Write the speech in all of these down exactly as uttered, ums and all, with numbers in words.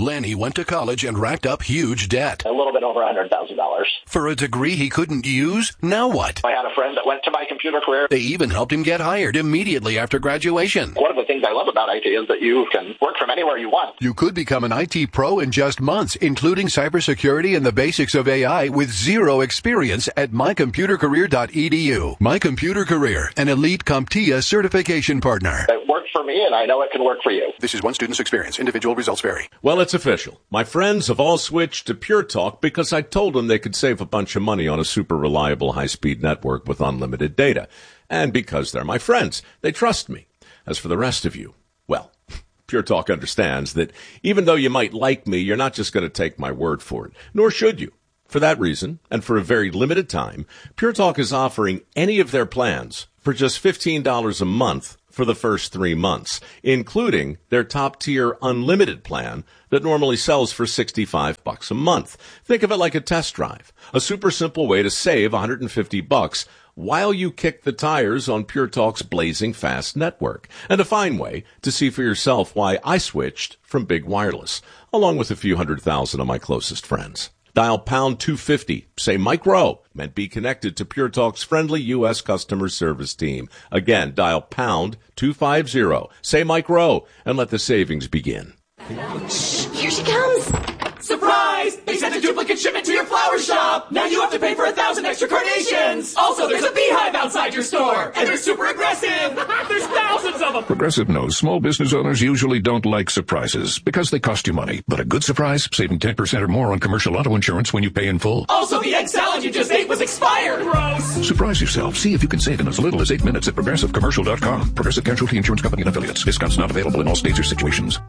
Lenny went to college and racked up huge debt. A little bit over one hundred thousand dollars. For a degree he couldn't use? Now what? I had a friend that went to My Computer Career. They even helped him get hired immediately after graduation. One of the things I love about I T is that you can work from anywhere you want. You could become an I T pro in just months, including cybersecurity and the basics of A I with zero experience at my computer career dot e d u. My Computer Career, an elite CompTIA certification partner. It worked for me, and I know it can work for you. This is one student's experience. Individual results vary. Well, it's official. My friends have all switched to Pure Talk because I told them they could save a bunch of money on a super reliable high-speed network with unlimited data. And because they're my friends, they trust me. As for the rest of you, well, Pure Talk understands that even though you might like me, you're not just going to take my word for it, nor should you. For that reason, and for a very limited time, Pure Talk is offering any of their plans for just fifteen dollars a month for the first three months, including their top-tier unlimited plan that normally sells for sixty-five bucks a month. Think of it like a test drive, a super simple way to save one hundred fifty bucks while you kick the tires on Pure Talk's blazing fast network, and a fine way to see for yourself why I switched from Big Wireless, along with a few hundred thousand of my closest friends. Dial pound two fifty, say Mike Rowe, and be connected to Pure Talk's friendly U S customer service team. Again, dial pound two fifty, say Mike Rowe, and let the savings begin. Shh, here she comes. Surprise! They sent a duplicate shipment to your flower shop. Now you have to pay for a thousand extra carnations. Also, there's a beehive outside your store, and they're super aggressive. There's thousands of them. Progressive knows small business owners usually don't like surprises because they cost you money. But a good surprise, saving ten percent or more on commercial auto insurance when you pay in full. Also, the egg salad you just ate was expired. Gross. Surprise yourself. See if you can save in as little as eight minutes at progressive commercial dot com. Progressive Casualty Insurance Company and affiliates. Discounts not available in all states or situations.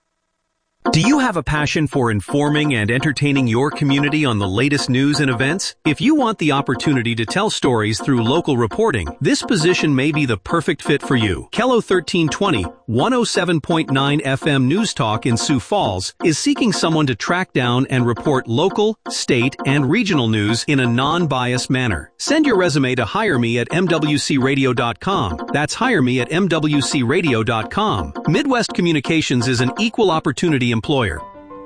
Do you have a passion for informing and entertaining your community on the latest news and events? If you want the opportunity to tell stories through local reporting, this position may be the perfect fit for you. Kello thirteen twenty, one oh seven point nine F M News Talk in Sioux Falls is seeking someone to track down and report local, state, and regional news in a non-biased manner. Send your resume to hire me at m w c radio dot com. That's hire me at m w c radio dot com. Midwest Communications is an equal opportunity employer.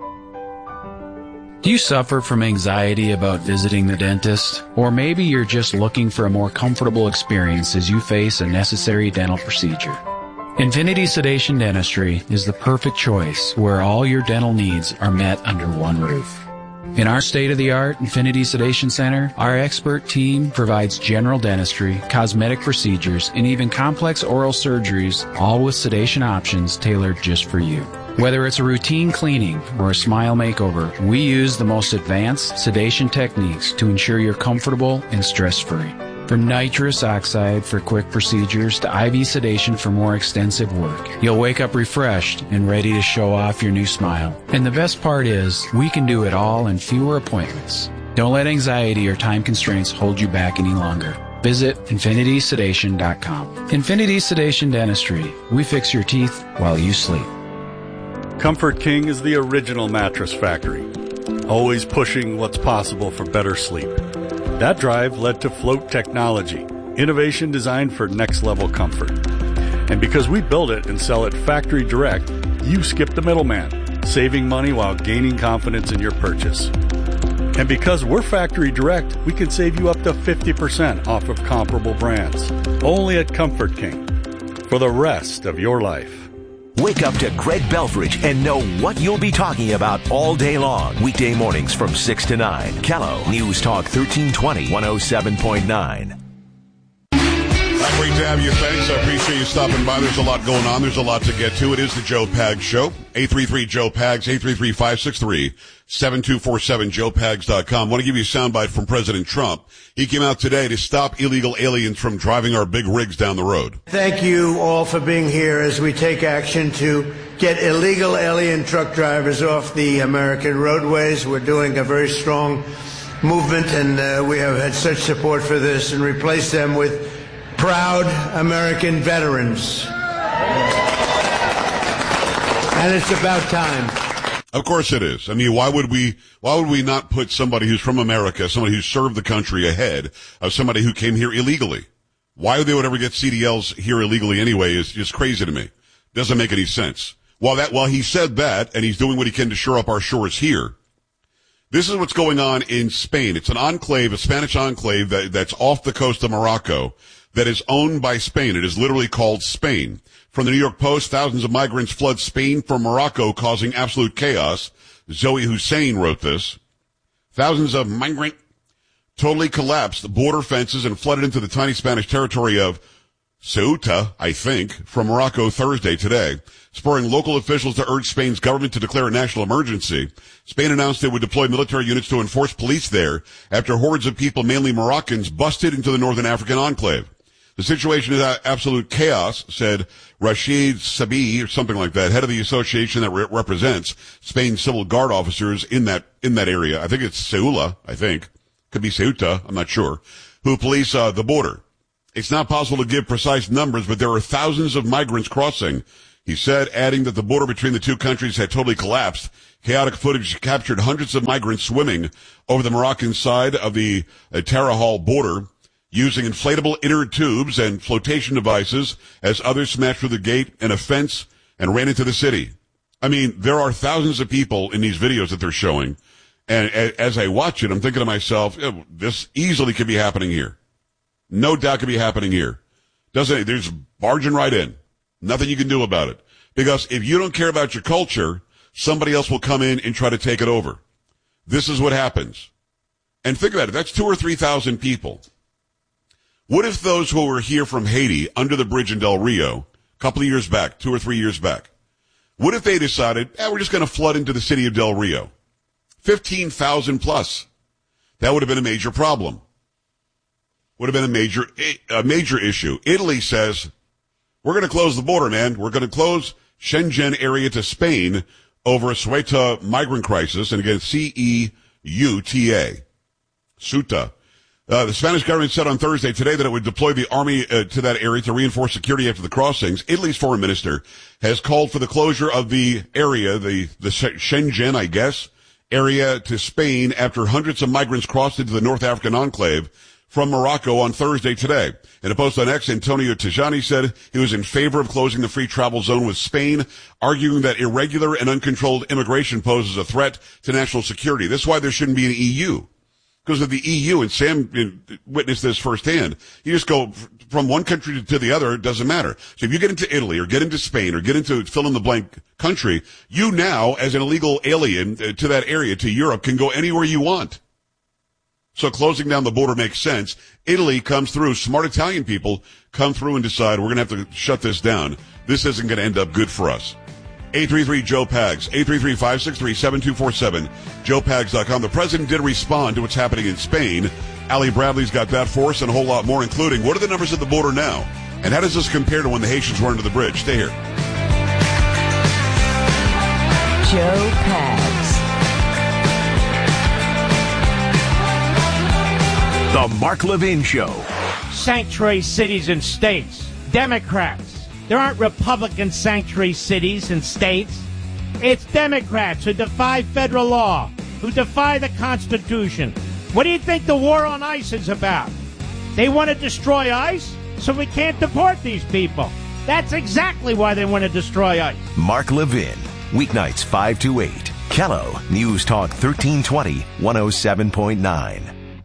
Do you suffer from anxiety about visiting the dentist? Or maybe you're just looking for a more comfortable experience as you face a necessary dental procedure. Infinity Sedation Dentistry is the perfect choice where all your dental needs are met under one roof. In our state-of-the-art Infinity Sedation Center, our expert team provides general dentistry, cosmetic procedures, and even complex oral surgeries, all with sedation options tailored just for you. Whether it's a routine cleaning or a smile makeover, we use the most advanced sedation techniques to ensure you're comfortable and stress-free. From nitrous oxide for quick procedures to I V sedation for more extensive work, you'll wake up refreshed and ready to show off your new smile. And the best part is, we can do it all in fewer appointments. Don't let anxiety or time constraints hold you back any longer. Visit infinity sedation dot com. Infinity Sedation Dentistry. We fix your teeth while you sleep. Comfort King is the original mattress factory, always pushing what's possible for better sleep. That drive led to Float Technology, innovation designed for next-level comfort. And because we build it and sell it factory direct, you skip the middleman, saving money while gaining confidence in your purchase. And because we're factory direct, we can save you up to fifty percent off of comparable brands. Only at Comfort King. For the rest of your life. Wake up to Greg Belfridge and know what you'll be talking about all day long. Weekday mornings from six to nine. Kello News Talk thirteen twenty, one oh seven point nine. Great to have you. Thanks. I appreciate you stopping by. There's a lot going on. There's a lot to get to. It is the Joe Pags Show. eight three three, Joe Pags, eight three three, five six three, seven two four seven, joe pags dot com. I want to give you a soundbite from President Trump. He came out today to stop illegal aliens from driving our big rigs down the road. Thank you all for being here as we take action to get illegal alien truck drivers off the American roadways. We're doing a very strong movement, and uh, we have had such support for this, and replace them with proud American veterans. And it's about time. Of course it is. I mean, why would we, why would we not put somebody who's from America, somebody who served the country ahead of somebody who came here illegally? Why they would ever get C D Ls here illegally anyway is just crazy to me. Doesn't make any sense. While that, while he said that, and he's doing what he can to shore up our shores here, this is what's going on in Spain. It's an enclave, a Spanish enclave that, that's off the coast of Morocco that is owned by Spain. It is literally called Spain. From the New York Post, thousands of migrants flood Spain from Morocco, causing absolute chaos. Zoe Hussein wrote this. Thousands of migrants totally collapsed the border fences and flooded into the tiny Spanish territory of Ceuta, I think, from Morocco Thursday today, spurring local officials to urge Spain's government to declare a national emergency. Spain announced it would deploy military units to enforce police there after hordes of people, mainly Moroccans, busted into the northern African enclave. The situation is absolute chaos, said Rashid Sabi, or something like that, head of the association that re- represents Spain's civil guard officers in that in that area. I think it's Ceuta, I think. Could be Ceuta, I'm not sure, who police uh, the border. It's not possible to give precise numbers, but there are thousands of migrants crossing, he said, adding that the border between the two countries had totally collapsed. Chaotic footage captured hundreds of migrants swimming over the Moroccan side of the uh, Tarahal border using inflatable inner tubes and flotation devices as others smashed through the gate and a fence and ran into the city. I mean, there are thousands of people in these videos that they're showing. And as I watch it, I'm thinking to myself, oh, this easily could be happening here. No doubt could be happening here. Doesn't it? There's barging right in. Nothing you can do about it. Because if you don't care about your culture, somebody else will come in and try to take it over. This is what happens. And think about it. That's two or three thousand people. What if those who were here from Haiti under the bridge in Del Rio a couple of years back, two or three years back, what if they decided, eh, we're just going to flood into the city of Del Rio? fifteen thousand plus. That would have been a major problem. Would have been a major, a major issue. Italy says, we're going to close the border, man. We're going to close Shenzhen area to Spain over a Ceuta migrant crisis. And again, C E U T A. Ceuta. Uh, the Spanish government said on Thursday today that it would deploy the army uh, to that area to reinforce security after the crossings. Italy's foreign minister has called for the closure of the area, the, the Shenzhen, I guess, area to Spain after hundreds of migrants crossed into the North African enclave from Morocco on Thursday today. In a post on X, Antonio Tajani said he was in favor of closing the free travel zone with Spain, arguing that irregular and uncontrolled immigration poses a threat to national security. This is why there shouldn't be an E U. Because of the E U, and Sam witnessed this firsthand, you just go from one country to the other, it doesn't matter. So if you get into Italy or get into Spain or get into fill-in-the-blank country, you now, as an illegal alien to that area, to Europe, can go anywhere you want. So closing down the border makes sense. Italy comes through. Smart Italian people come through and decide we're going to have to shut this down. This isn't going to end up good for us. eight three three Joe Pags, eight three three, five six three, seven two four seven, joe pags dot com. The president did respond to what's happening in Spain. Ali Bradley's got that for us and a whole lot more, including what are the numbers at the border now? And how does this compare to when the Haitians were under the bridge? Stay here. Joe Pags. The Mark Levin Show. Sanctuary cities and states. Democrats. There aren't Republican sanctuary cities and states. It's Democrats who defy federal law, who defy the Constitution. What do you think the war on ICE is about? They want to destroy ICE so we can't deport these people. That's exactly why they want to destroy ICE. Mark Levin, weeknights five to eight. Kello, News Talk thirteen twenty, one oh seven point nine.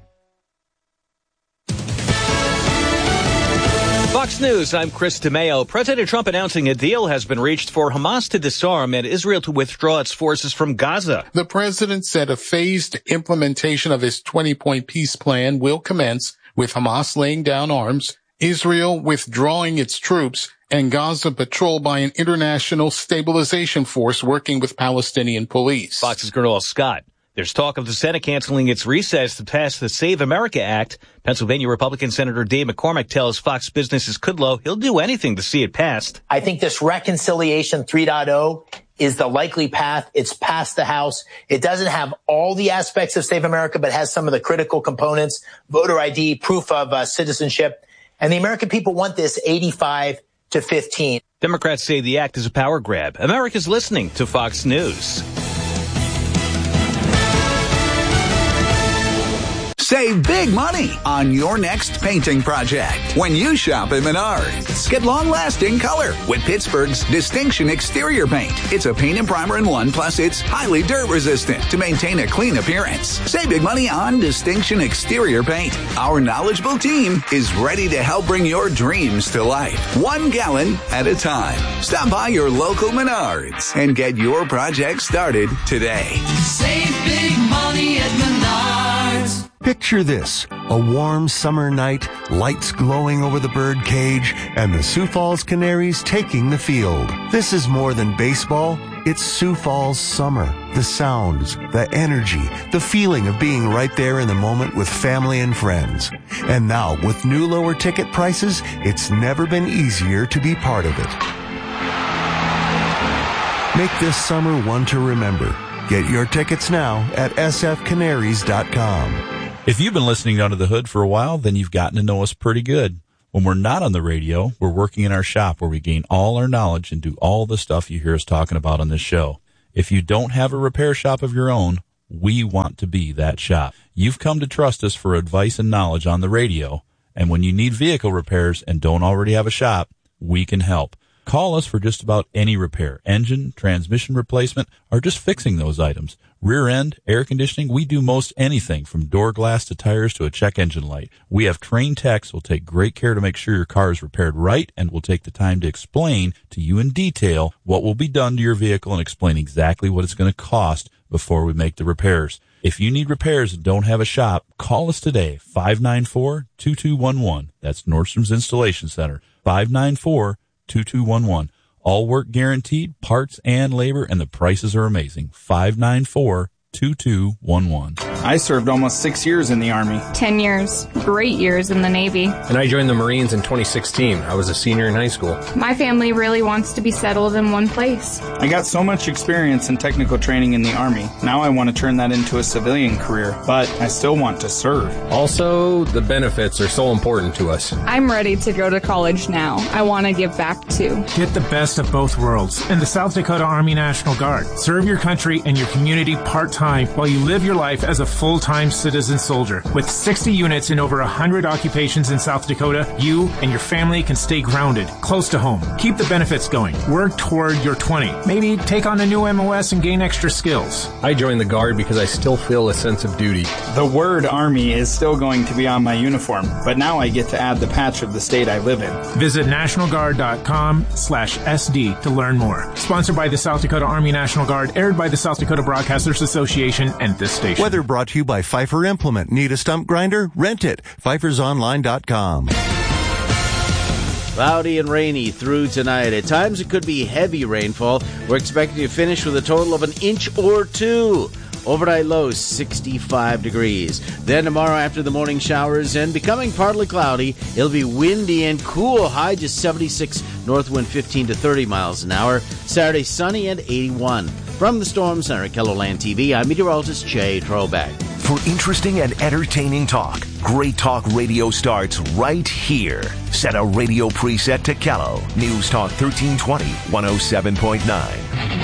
Fox News, I'm Chris DeMeo. President Trump announcing a deal has been reached for Hamas to disarm and Israel to withdraw its forces from Gaza. The president said a phased implementation of his twenty-point peace plan will commence with Hamas laying down arms, Israel withdrawing its troops, and Gaza patrolled by an international stabilization force working with Palestinian police. Fox's Gernal Scott. There's talk of the Senate canceling its recess to pass the Save America Act. Pennsylvania Republican Senator Dave McCormick tells Fox Business' Kudlow he'll do anything to see it passed. I think this Reconciliation three point oh is the likely path. It's passed the House. It doesn't have all the aspects of Save America, but has some of the critical components, voter I D, proof of uh, citizenship. And the American people want this eighty-five to fifteen. Democrats say the act is a power grab. America's listening to Fox News. Save big money on your next painting project when you shop at Menards. Get long-lasting color with Pittsburgh's Distinction Exterior Paint. It's a paint and primer in one, plus it's highly dirt resistant to maintain a clean appearance. Save big money on Distinction Exterior Paint. Our knowledgeable team is ready to help bring your dreams to life, one gallon at a time. Stop by your local Menards and get your project started today. Save big money at Menards. Picture this, a warm summer night, lights glowing over the bird cage, and the Sioux Falls Canaries taking the field. This is more than baseball. It's Sioux Falls summer. The sounds, the energy, the feeling of being right there in the moment with family and friends. And now, with new lower ticket prices, it's never been easier to be part of it. Make this summer one to remember. Get your tickets now at s f canaries dot com. If you've been listening to Under the Hood for a while, then you've gotten to know us pretty good. When we're not on the radio, we're working in our shop where we gain all our knowledge and do all the stuff you hear us talking about on this show. If you don't have a repair shop of your own, we want to be that shop. You've come to trust us for advice and knowledge on the radio, and when you need vehicle repairs and don't already have a shop, we can help. Call us for just about any repair, engine, transmission replacement, or just fixing those items. Rear end, air conditioning, we do most anything from door glass to tires to a check engine light. We have trained techs who will take great care to make sure your car is repaired right and will take the time to explain to you in detail what will be done to your vehicle and explain exactly what it's going to cost before we make the repairs. If you need repairs and don't have a shop, call us today, five nine four, two two one one. That's Nordstrom's Installation Center, five nine four, two two one one. All work guaranteed, parts and labor, and the prices are amazing. five nine four, two two one one. I served almost six years in the Army. Ten years. Great years in the Navy. And I joined the Marines in twenty sixteen. I was a senior in high school. My family really wants to be settled in one place. I got so much experience and technical training in the Army. Now I want to turn that into a civilian career, but I still want to serve. Also, the benefits are so important to us. I'm ready to go to college now. I want to give back too. Get the best of both worlds in the South Dakota Army National Guard. Serve your country and your community part-time while you live your life as a full-time citizen soldier. With sixty units in over one hundred occupations in South Dakota, you and your family can stay grounded, close to home. Keep the benefits going. Work toward your twenty. Maybe take on a new M O S and gain extra skills. I joined the Guard because I still feel a sense of duty. The word Army is still going to be on my uniform, but now I get to add the patch of the state I live in. Visit national guard dot com slash S D to learn more. Sponsored by the South Dakota Army National Guard, aired by the South Dakota Broadcasters Association and this station. Weather brought to you by Pfeiffer Implement. Need a stump grinder? Rent it. Pfeiffer's Online dot com. Cloudy and rainy through tonight. At times it could be heavy rainfall. We're expecting to finish with a total of an inch or two. Overnight lows sixty-five degrees. Then tomorrow after the morning showers and becoming partly cloudy, it'll be windy and cool. High just seventy-six, north wind fifteen to thirty miles an hour. Saturday sunny and eighty-one. From the Storm Center at KELOLAND T V, I'm meteorologist Jay Trobeck. For interesting and entertaining talk, Great Talk Radio starts right here. Set a radio preset to Kello. News Talk thirteen twenty, one oh seven point nine.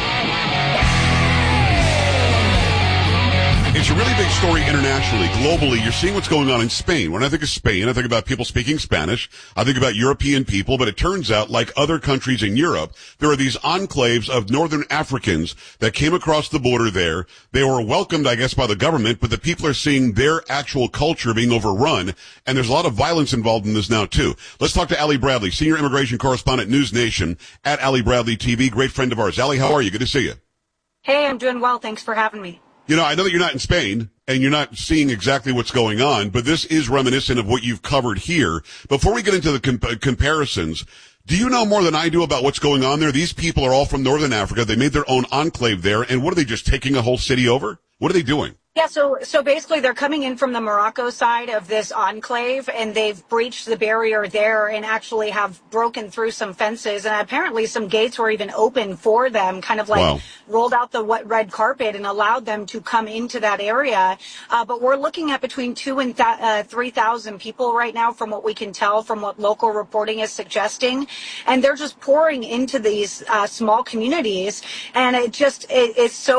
It's a really big story internationally, globally. You're seeing what's going on in Spain. When I think of Spain, I think about people speaking Spanish. I think about European people, but it turns out, like other countries in Europe, there are these enclaves of northern Africans that came across the border there. They were welcomed, I guess, by the government, but the people are seeing their actual culture being overrun, and there's a lot of violence involved in this now, too. Let's talk to Allie Bradley, senior immigration correspondent, News Nation, at Allie Bradley T V. Great friend of ours. Allie, how are you? Good to see you. Hey, I'm doing well. Thanks for having me. You know, I know that you're not in Spain and you're not seeing exactly what's going on, but this is reminiscent of what you've covered here. Before we get into the comp- comparisons, do you know more than I do about what's going on there? These people are all from Northern Africa. They made their own enclave there. And what are they, just taking a whole city over? What are they doing? Yeah, so so basically they're coming in from the Morocco side of this enclave, and they've breached the barrier there and actually have broken through some fences, and apparently some gates were even open for them, kind of like wow. rolled out the wet red carpet and allowed them to come into that area. Uh, but we're looking at between two and th- uh, three thousand people right now, from what we can tell, from what local reporting is suggesting, and they're just pouring into these uh, small communities, and it just it, it's so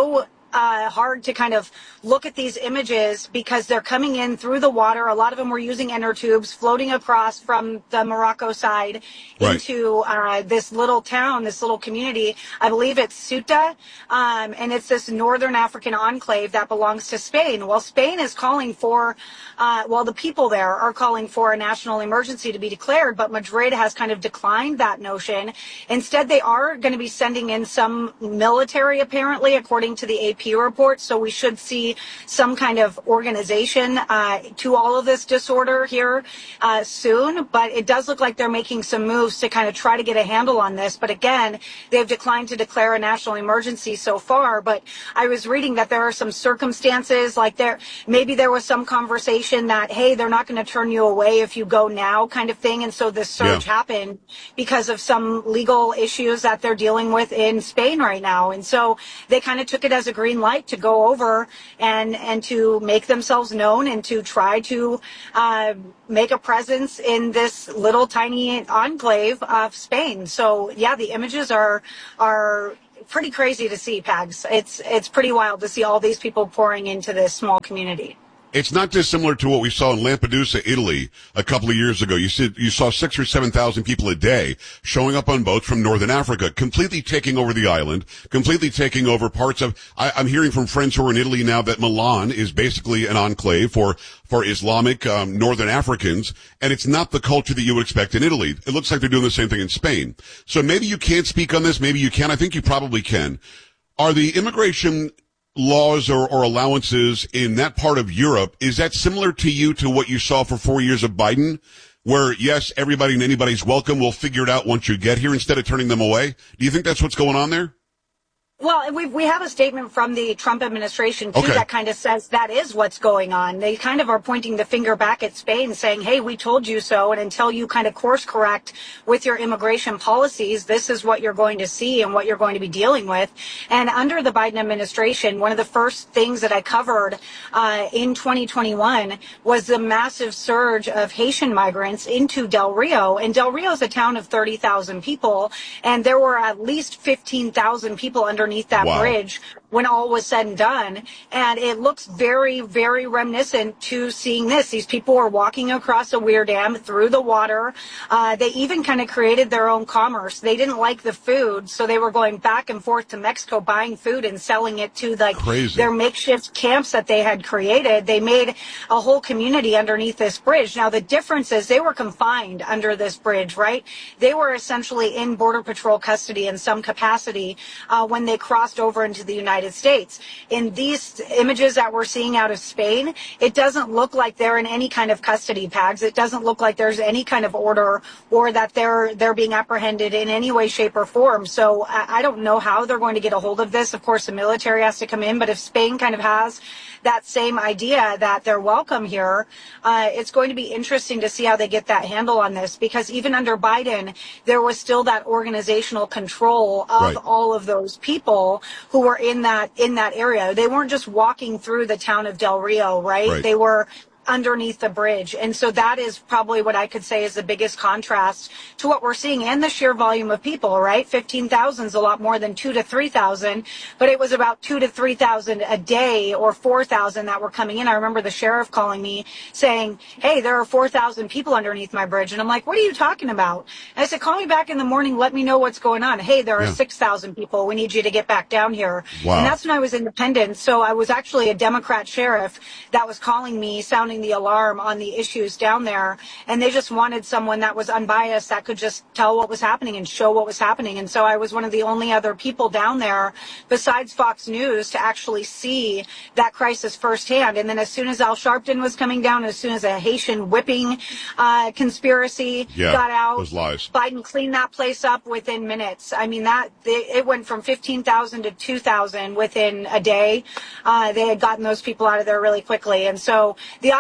uh, hard to kind of look at these images because they're coming in through the water. A lot of them were using inner tubes, floating across from the Morocco side right. into uh, this little town, this little community. I believe it's Ceuta, um, and it's this northern African enclave that belongs to Spain. Well, Spain is calling for, uh, well, the people there are calling for a national emergency to be declared, but Madrid has kind of declined that notion. Instead, they are going to be sending in some military, apparently, according to the A P report. So we should see some kind of organization uh, to all of this disorder here uh, soon. But it does look like they're making some moves to kind of try to get a handle on this. But again, they've declined to declare a national emergency so far. But I was reading that there are some circumstances, like there maybe there was some conversation that, hey, they're not going to turn you away if you go now kind of thing. And so this surge yeah. happened because of some legal issues that they're dealing with in Spain right now. And so they kind of took it as a green light to go over and, and to make themselves known and to try to uh, make a presence in this little tiny enclave of Spain. So, yeah, the images are are pretty crazy to see, Pags. It's, it's pretty wild to see all these people pouring into this small community. It's not dissimilar to what we saw in Lampedusa, Italy, a couple of years ago. You see, you saw six or seven thousand people a day showing up on boats from northern Africa, completely taking over the island, completely taking over parts of. I, I'm hearing from friends who are in Italy now that Milan is basically an enclave for for Islamic um, northern Africans, and it's not the culture that you would expect in Italy. It looks like they're doing the same thing in Spain. So maybe you can't speak on this. Maybe you can. I think you probably can. Are the immigration laws or, or allowances in that part of Europe, is that similar to you to what you saw for four years of Biden, where, yes, everybody and anybody's welcome, we'll figure it out once you get here instead of turning them away? Do you think that's what's going on there? Well, we we have a statement from the Trump administration, too, okay. that kind of says that is what's going on. They kind of are pointing the finger back at Spain, saying, hey, we told you so, and until you kind of course correct with your immigration policies, this is what you're going to see and what you're going to be dealing with. And under the Biden administration, one of the first things that I covered uh, in twenty twenty-one was the massive surge of Haitian migrants into Del Rio. And Del Rio is a town of thirty thousand people, and there were at least fifteen thousand people under underneath that wow. bridge when all was said and done. And it looks very, very reminiscent to seeing this. These people were walking across a weir dam through the water. Uh, they even kind of created their own commerce. They didn't like the food, so they were going back and forth to Mexico buying food and selling it to like Crazy. their makeshift camps that they had created. They made a whole community underneath this bridge. Now, the difference is they were confined under this bridge, right? They were essentially in Border Patrol custody in some capacity uh, when they crossed over into the United States. In these images that we're seeing out of Spain, it doesn't look like they're in any kind of custody, Pags. It doesn't look like there's any kind of order or that they're they're being apprehended in any way, shape, or form. So I, I don't know how they're going to get a hold of this. Of course, the military has to come in, but if Spain kind of has that same idea that they're welcome here, uh, it's going to be interesting to see how they get that handle on this, because even under Biden, there was still that organizational control of right. all of those people who were in that in that area. They weren't just walking through the town of Del Rio, right? right. They were underneath the bridge. And so that is probably what I could say is the biggest contrast to what we're seeing, and the sheer volume of people, right? fifteen thousand is a lot more than two to three thousand, but it was about two to three thousand a day, or four thousand that were coming in. I remember the sheriff calling me saying, hey, there are four thousand people underneath my bridge. And I'm like, what are you talking about? And I said, call me back in the morning. Let me know what's going on. Hey, there are yeah. six thousand people. We need you to get back down here. Wow. And that's when I was independent. So I was actually a Democrat sheriff that was calling me, sounding the alarm on the issues down there, and they just wanted someone that was unbiased, that could just tell what was happening and show what was happening. And so I was one of the only other people down there besides Fox News to actually see that crisis firsthand. And then as soon as Al Sharpton was coming down, as soon as a Haitian whipping uh, conspiracy yeah, got out, those lies. Biden cleaned that place up within minutes. I mean, that they, it went from fifteen thousand to two thousand within a day. Uh, they had gotten those people out of there really quickly. And so the optimism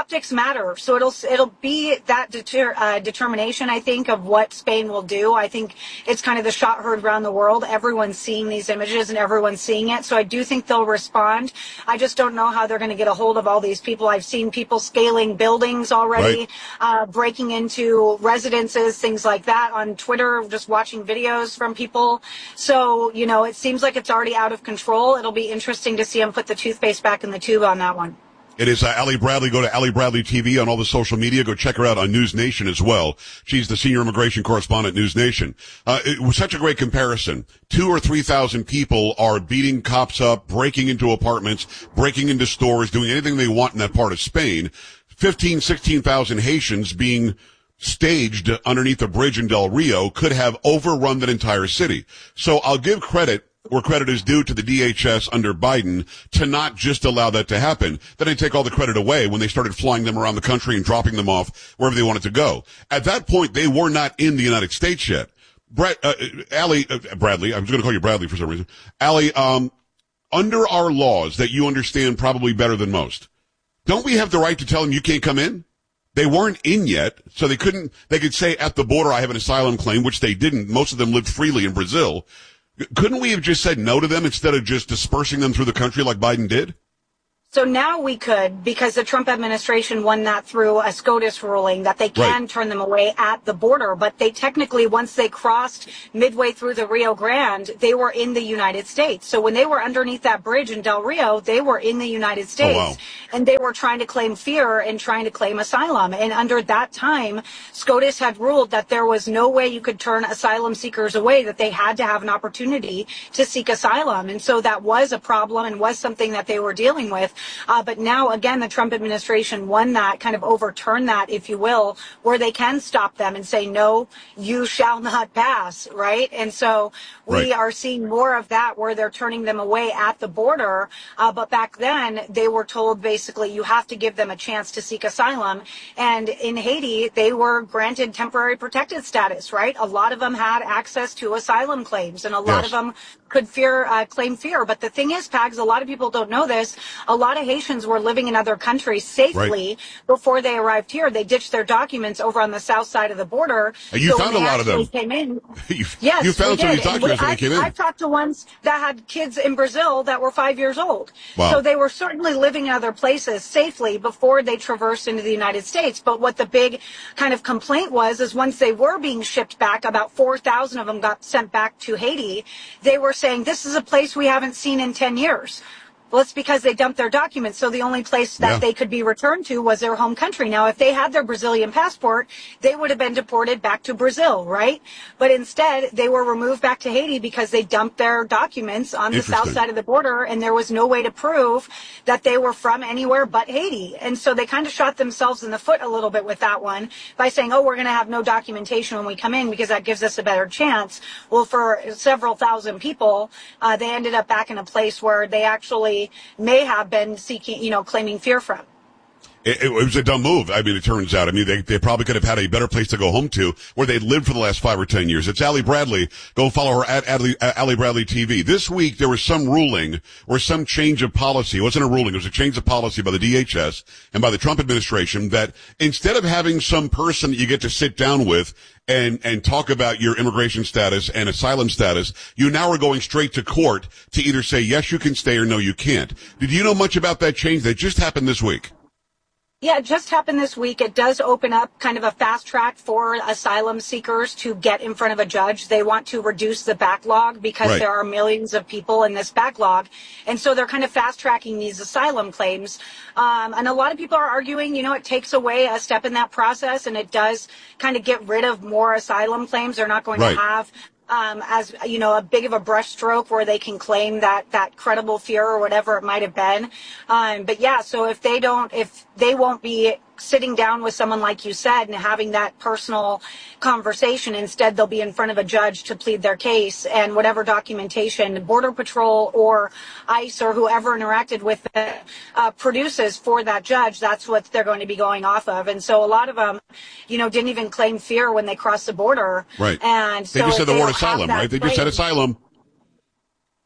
optics matter. So it'll it'll be that deter, uh, determination, I think, of what Spain will do. I think it's kind of the shot heard around the world. Everyone's seeing these images and everyone's seeing it. So I do think they'll respond. I just don't know how they're going to get a hold of all these people. I've seen people scaling buildings already, right. uh, breaking into residences, things like that on Twitter, just watching videos from people. So, you know, it seems like it's already out of control. It'll be interesting to see them put the toothpaste back in the tube on that one. It is uh, Allie Bradley. Go to Allie Bradley T V on all the social media. Go check her out on News Nation as well. She's the senior immigration correspondent at News Nation. Uh, it was such a great comparison. Two or three thousand people are beating cops up, breaking into apartments, breaking into stores, doing anything they want in that part of Spain. Fifteen, sixteen thousand Haitians being staged underneath a bridge in Del Rio could have overrun that entire city. So I'll give credit where credit is due to the D H S under Biden to not just allow that to happen. Then they take all the credit away when they started flying them around the country and dropping them off wherever they wanted to go. At that point, they were not in the United States yet. Brett, uh, Allie, uh, Bradley, I was going to call you Bradley for some reason. Allie, um, under our laws that you understand probably better than most, don't we have the right to tell them you can't come in? They weren't in yet, so they couldn't, they could say at the border, I have an asylum claim, which they didn't. Most of them lived freely in Brazil. Couldn't we have just said no to them instead of just dispersing them through the country like Biden did? So now we could, because the Trump administration won that through a SCOTUS ruling, that they can right. turn them away at the border. But they technically, once they crossed midway through the Rio Grande, they were in the United States. So when they were underneath that bridge in Del Rio, they were in the United States. Oh, wow. And they were trying to claim fear and trying to claim asylum. And under that time, SCOTUS had ruled that there was no way you could turn asylum seekers away, that they had to have an opportunity to seek asylum. And so that was a problem and was something that they were dealing with. Uh, but now, again, the Trump administration won that, kind of overturned that, if you will, where they can stop them and say, no, you shall not pass, right? And so we right. are seeing more of that where they're turning them away at the border. Uh, but back then, they were told basically you have to give them a chance to seek asylum. And in Haiti, they were granted temporary protected status, right? A lot of them had access to asylum claims, and a lot yes. of them could fear, uh, claim fear. But the thing is, Pags, a lot of people don't know this. A lot of Haitians were living in other countries safely right. before they arrived here. They ditched their documents over on the south side of the border. And you so found a lot of them. Came in, you, yes, you found some of these documents when they came in. I've talked to ones that had kids in Brazil that were five years old. Wow. So they were certainly living in other places safely before they traversed into the United States. But what the big kind of complaint was is once they were being shipped back, about four thousand of them got sent back to Haiti. They were saying, this is a place we haven't seen in ten years. Well, it's because they dumped their documents, so the only place that yeah. they could be returned to was their home country. Now, if they had their Brazilian passport, they would have been deported back to Brazil, right? But instead, they were removed back to Haiti because they dumped their documents on the south side of the border, and there was no way to prove that they were from anywhere but Haiti. And so they kind of shot themselves in the foot a little bit with that one by saying, oh, we're going to have no documentation when we come in because that gives us a better chance. Well, for several thousand people, uh, they ended up back in a place where they actually may have been seeking, you know, claiming fear from. It, it was a dumb move. I mean, it turns out. I mean, they, they probably could have had a better place to go home to where they lived for the last five or ten years. It's Allie Bradley. Go follow her at Allie, Allie Bradley T V. This week, there was some ruling or some change of policy. It wasn't a ruling. It was a change of policy by the D H S and by the Trump administration that instead of having some person that you get to sit down with and, and talk about your immigration status and asylum status, you now are going straight to court to either say, yes, you can stay or no, you can't. Did you know much about that change that just happened this week? Yeah, it just happened this week. It does open up kind of a fast track for asylum seekers to get in front of a judge. They want to reduce the backlog because right. there are millions of people in this backlog. And so they're kind of fast tracking these asylum claims. Um, and a lot of people are arguing, you know, it takes away a step in that process and it does kind of get rid of more asylum claims. They're not going right. to have Um, as, you know, a big of a brushstroke where they can claim that, that credible fear or whatever it might have been. Um, but yeah, so if they don't, if they won't be sitting down with someone like you said and having that personal conversation, instead they'll be in front of a judge to plead their case, and whatever documentation Border Patrol or ICE or whoever interacted with them uh, produces for that judge, that's what they're going to be going off of. And so a lot of them, you know, didn't even claim fear when they crossed the border. Right. And they so just said the they word asylum, right? They just said asylum.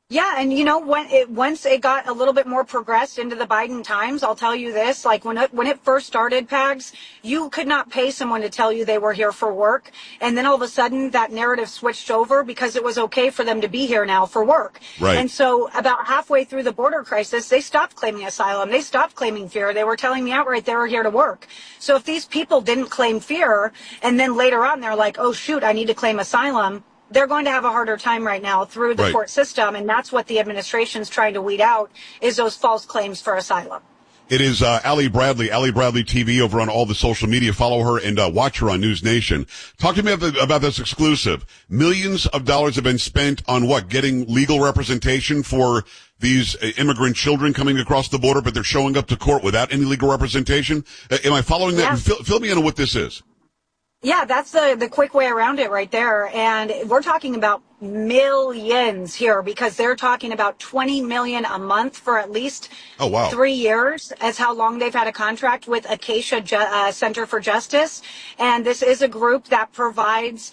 Yeah, and you know, when it once it got a little bit more progressed into the Biden times, I'll tell you this, like when it, when it first started, Pags, you could not pay someone to tell you they were here for work. And then all of a sudden that narrative switched over because it was okay for them to be here now for work. Right. And so about halfway through the border crisis, they stopped claiming asylum. They stopped claiming fear. They were telling me outright they were here to work. So if these people didn't claim fear and then later on they're like, oh, shoot, I need to claim asylum, they're going to have a harder time right now through the right. court system, and that's what the administration's trying to weed out is those false claims for asylum. It is uh, Allie Bradley, Allie Bradley T V over on all the social media. Follow her and uh, watch her on News Nation. Talk to me about, the, about this exclusive. Millions of dollars have been spent on what? Getting legal representation for these uh, immigrant children coming across the border, but they're showing up to court without any legal representation. Uh, am I following that? Yeah. Fill, fill me in on what this is. Yeah, that's the, the quick way around it right there. And we're talking about millions here because they're talking about twenty million a month for at least oh, wow. three years as how long they've had a contract with Acacia Ju- uh, Center for Justice. And this is a group that provides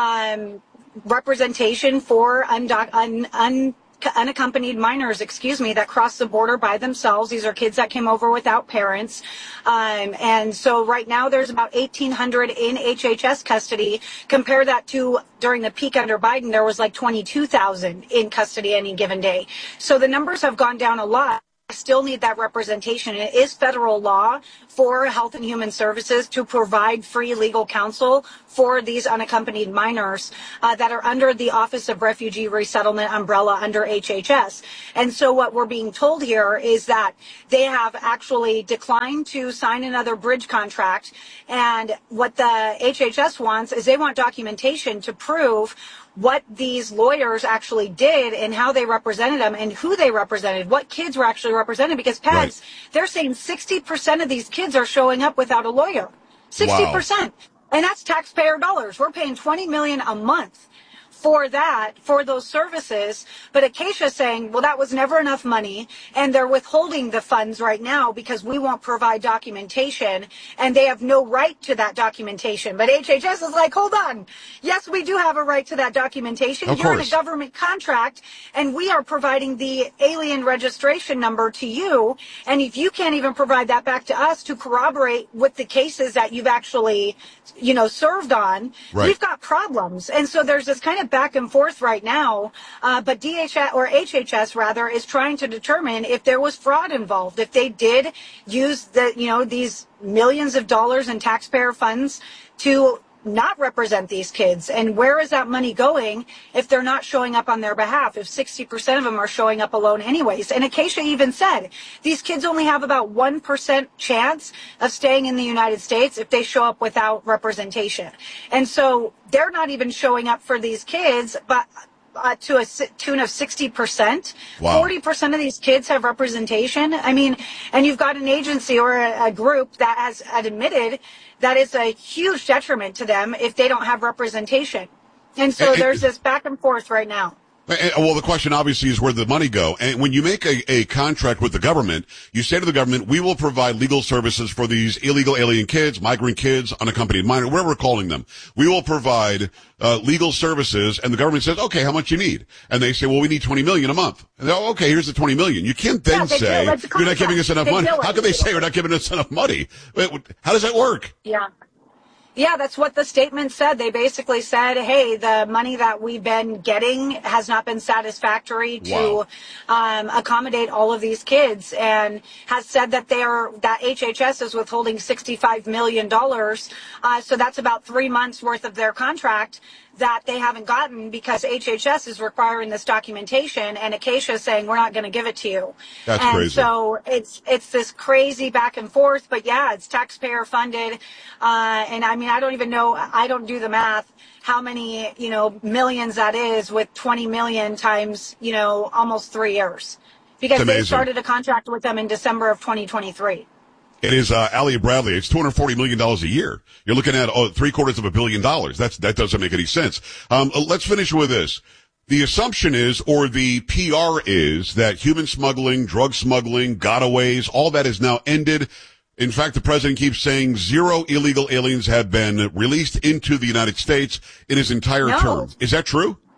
um, representation for undoc- un- un- unaccompanied minors, excuse me, that cross the border by themselves. These are kids that came over without parents. Um, and so right now there's about eighteen hundred in H H S custody. Compare that to during the peak under Biden, there was like twenty-two thousand in custody any given day. So the numbers have gone down a lot. Still need that representation. It is federal law for Health and Human Services to provide free legal counsel for these unaccompanied minors uh, that are under the Office of Refugee Resettlement umbrella under H H S. And so what we're being told here is that they have actually declined to sign another bridge contract. And what the H H S wants is they want documentation to prove what these lawyers actually did and how they represented them and who they represented, what kids were actually represented. Because, Pags, right. they're saying sixty percent of these kids are showing up without a lawyer. sixty percent. Wow. And that's taxpayer dollars. We're paying twenty million dollars a month for that, for those services. But Acacia is saying, well, that was never enough money, and they're withholding the funds right now because we won't provide documentation, and they have no right to that documentation. But H H S is like, hold on. Yes, we do have a right to that documentation. Of You're course. in a government contract, and we are providing the alien registration number to you, and if you can't even provide that back to us to corroborate with the cases that you've actually, you know, served on, right. we've got problems. And so there's this kind of back and forth right now, uh, but D H S or H H S rather is trying to determine if there was fraud involved, if they did use the, you know, these millions of dollars in taxpayer funds to not represent these kids, and where is that money going if they're not showing up on their behalf, if sixty percent of them are showing up alone anyways. And Acacia even said these kids only have about one percent chance of staying in the United States if they show up without representation. And so they're not even showing up for these kids, but Uh, to a tune of sixty percent. Wow. forty percent of these kids have representation. I mean, and you've got an agency or a, a group that has admitted that it's a huge detriment to them if they don't have representation. And so And- there's this back and forth right now. Well, the question obviously is where the money go. And when you make a, a contract with the government, you say to the government, we will provide legal services for these illegal alien kids, migrant kids, unaccompanied minor, whatever we're calling them. We will provide uh, legal services. And the government says, okay, how much you need? And they say, well, we need twenty million a month. And they're, okay, here's the twenty million. You can't then Yeah, they say, do it. It's a you're not giving us enough They money. do it. How can they say we're not giving us enough money? How does that work? Yeah. Yeah, that's what the statement said. They basically said, hey, the money that we've been getting has not been satisfactory to Wow. um, accommodate all of these kids, and has said that they are, that H H S is withholding sixty-five million dollars. Uh, so that's about three months worth of their contract that they haven't gotten because H H S is requiring this documentation, and Acacia is saying, we're not going to give it to you. That's and crazy. so it's it's this crazy back and forth, but yeah, it's taxpayer funded. Uh, and I mean, I don't even know, I don't do the math, how many, you know, millions that is with twenty million times, you know, almost three years. Because It's they amazing. started a contract with them in December of twenty twenty-three. It is uh, Allie Bradley. It's two hundred forty million dollars a year. You're looking at oh, three quarters of a billion dollars. That's that doesn't make any sense. Um, let's finish with this. The assumption is, or the P R is, that human smuggling, drug smuggling, gotaways, all that is now ended. In fact, the president keeps saying zero illegal aliens have been released into the United States in his entire No. term. Is that true?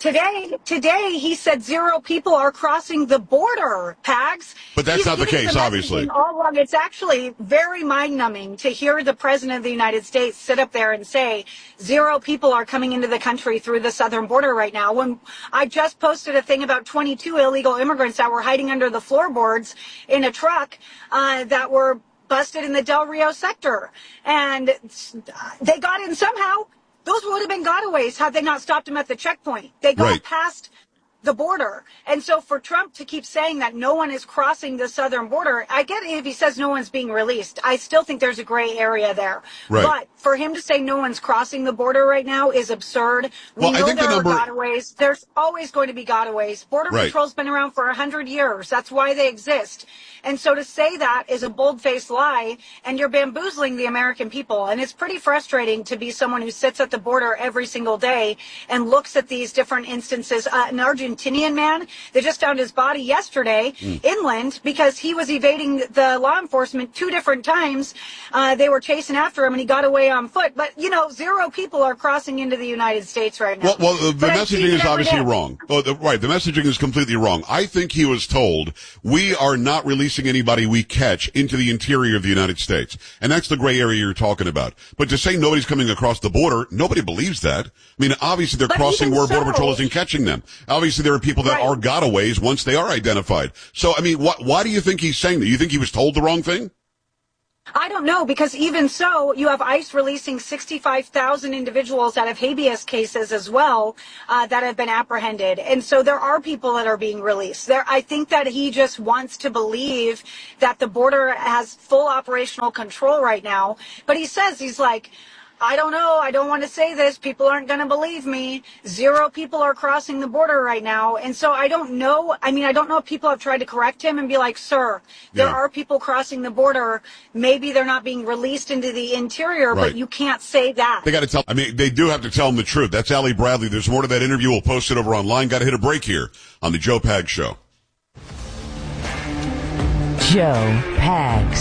Today, today he said zero people are crossing the border, Pags. But that's He's not the giving case, obviously. All along. It's actually very mind-numbing to hear the president of the United States sit up there and say zero people are coming into the country through the southern border right now. When I just posted a thing about twenty-two illegal immigrants that were hiding under the floorboards in a truck uh, that were busted in the Del Rio sector. And they got in somehow. Those would have been gotaways had they not stopped them at the checkpoint. They got right. past the border. And so for Trump to keep saying that no one is crossing the southern border, I get it if he says no one's being released. I still think there's a gray area there. Right. But for him to say no one's crossing the border right now is absurd. We well, know I think there the number... are gotaways. There's always going to be gotaways. Border right. Patrol's been around for one hundred years. That's why they exist. And so to say that is a bold-faced lie, and you're bamboozling the American people. And it's pretty frustrating to be someone who sits at the border every single day and looks at these different instances. Uh, an Argentinian man, they just found his body yesterday mm. inland because he was evading the law enforcement two different times. Uh, they were chasing after him, and he got away on foot. But, you know, zero people are crossing into the United States right now. Well, well uh, the messaging is obviously wrong. Oh, the, right, the messaging is completely wrong. I think he was told, we are not releasing anybody we catch into the interior of the United States. And that's the gray area you're talking about. But to say nobody's coming across the border, nobody believes that. I mean, obviously they're but crossing where so, Border Patrol isn't catching them. Obviously there are people that right. are gotaways once they are identified. So, I mean, wh- why do you think he's saying that? You think he was told the wrong thing? I don't know, because even so, you have ICE releasing sixty-five thousand individuals out of habeas cases as well uh, that have been apprehended. And so there are people that are being released. There, I think that he just wants to believe that the border has full operational control right now. But he says, he's like, I don't know. I don't want to say this. People aren't going to believe me. Zero people are crossing the border right now. And so I don't know. I mean, I don't know if people have tried to correct him and be like, sir, there yeah. are people crossing the border. Maybe they're not being released into the interior, right. but you can't say that. They got to tell, I mean, they do have to tell him the truth. That's Allie Bradley. There's more to that interview. We'll post it over online. Got to hit a break here on the Joe Pags Show. Joe Pags.